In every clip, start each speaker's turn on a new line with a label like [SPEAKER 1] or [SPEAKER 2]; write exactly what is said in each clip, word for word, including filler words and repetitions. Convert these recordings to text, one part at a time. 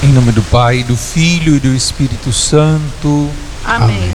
[SPEAKER 1] Em nome do Pai, do Filho e do Espírito Santo.
[SPEAKER 2] Amém.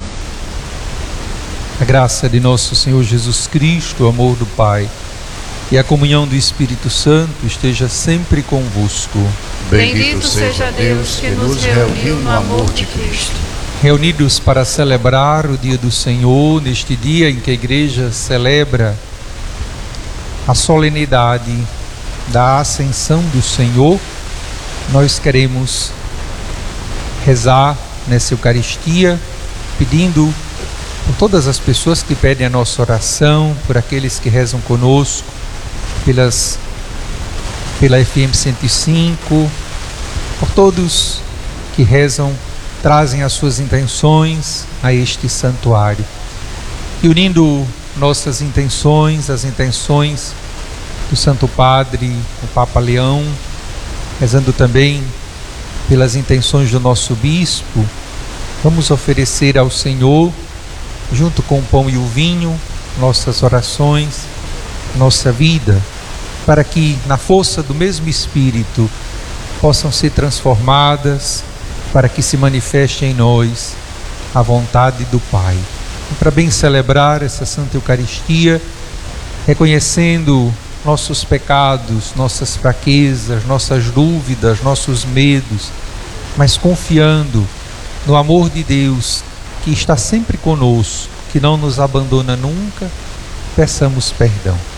[SPEAKER 1] A graça de nosso Senhor Jesus Cristo, o amor do Pai e a comunhão do Espírito Santo esteja sempre convosco.
[SPEAKER 2] Bendito seja Deus que nos reuniu no amor de Cristo.
[SPEAKER 1] Reunidos para celebrar o dia do Senhor, neste dia em que a Igreja celebra a solenidade da Ascensão do Senhor, nós queremos rezar nessa Eucaristia, pedindo por todas as pessoas que pedem a nossa oração, por aqueles que rezam conosco, pelas, pela F M cento e cinco, por todos que rezam, trazem as suas intenções a este santuário. E unindo nossas intenções, as intenções do Santo Padre, o Papa Leão, rezando também pelas intenções do nosso Bispo, vamos oferecer ao Senhor, junto com o pão e o vinho, nossas orações, nossa vida, para que na força do mesmo Espírito possam ser transformadas, para que se manifeste em nós a vontade do Pai. E para bem celebrar essa Santa Eucaristia, reconhecendo nossos pecados, nossas fraquezas, nossas dúvidas, nossos medos, mas confiando no amor de Deus que está sempre conosco, que não nos abandona nunca, peçamos perdão.